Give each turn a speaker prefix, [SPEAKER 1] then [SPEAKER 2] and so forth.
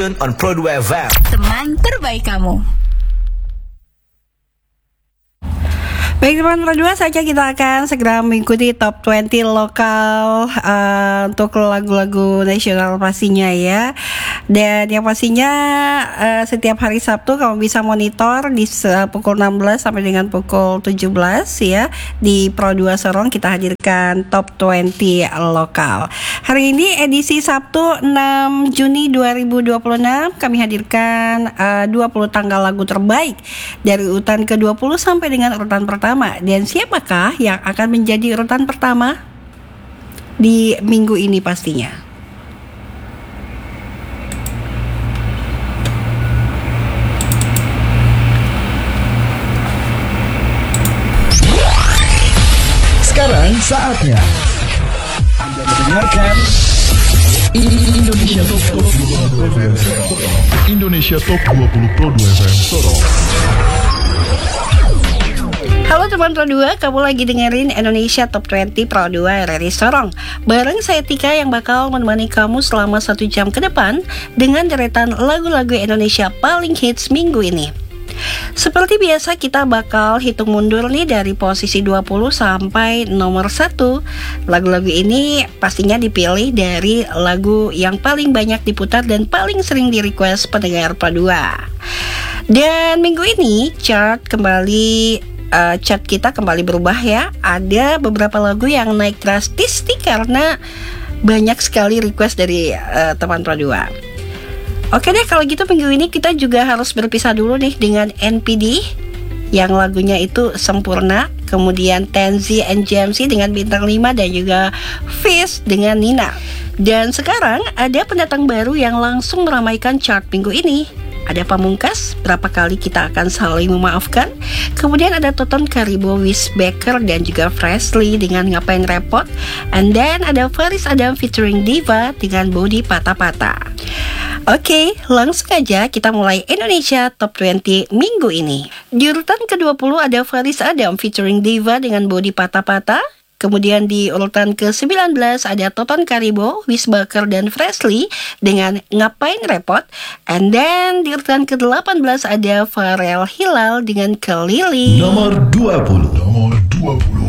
[SPEAKER 1] on Pro 2 FM.
[SPEAKER 2] Teman terbaik kamu.
[SPEAKER 3] Baik teman Pro 2, saja kita akan segera mengikuti top 20 lokal untuk lagu-lagu nasional pastinya ya. Dan yang pastinya setiap hari Sabtu kamu bisa monitor di pukul 16 sampai dengan pukul 17 ya. Di Pro 2 Sorong kita hadirkan top 20 lokal. Hari ini edisi Sabtu 6 Juni 2026 kami hadirkan 20 tanggal lagu terbaik dari urutan ke-20 sampai dengan urutan pertama. Dan siapakah yang akan menjadi urutan pertama di minggu ini pastinya?
[SPEAKER 1] Sekarang saatnya Anda mendengarkan Indonesia Top 20
[SPEAKER 4] Indonesia Top 20 Pro 2 FM Sorong.
[SPEAKER 3] Halo teman Pro 2, kamu lagi dengerin Indonesia Top 20 Pro 2 RRI Sorong. Bareng saya Tika yang bakal menemani kamu selama 1 jam ke depan dengan deretan lagu-lagu Indonesia paling hits minggu ini. Seperti biasa kita bakal hitung mundur nih dari posisi 20 sampai nomor 1. Lagu-lagu ini pastinya dipilih dari lagu yang paling banyak diputar dan paling sering di request pendengar Pro 2. Dan minggu ini chart kita kembali berubah ya. Ada beberapa lagu yang naik drastis nih karena banyak sekali request dari teman Pro 2. Oke deh, kalau gitu minggu ini kita juga harus berpisah dulu nih dengan NPD yang lagunya itu Sempurna, kemudian Tenzi and JMC dengan Bintang 5 dan juga Fish dengan Nina. Dan sekarang ada pendatang baru yang langsung meramaikan chart minggu ini. Ada Pamungkas, berapa kali kita akan saling memaafkan. Kemudian ada Toton Karibo, Wiz Becker dan juga Presley dengan Ngapain Repot. And then ada Faris Adam featuring Diva dengan Body Patah-Patah. Oke, langsung aja kita mulai Indonesia Top 20 minggu ini. Di urutan ke-20 ada Faris Adam featuring Diva dengan Body Patah-Patah. Kemudian di urutan ke-19 ada Toton Karibo, Wiz Becker dan Presley dengan Ngapain Repot. And then di urutan ke-18 ada Pharrell Hilal dengan Keliling.
[SPEAKER 4] Nomor 20.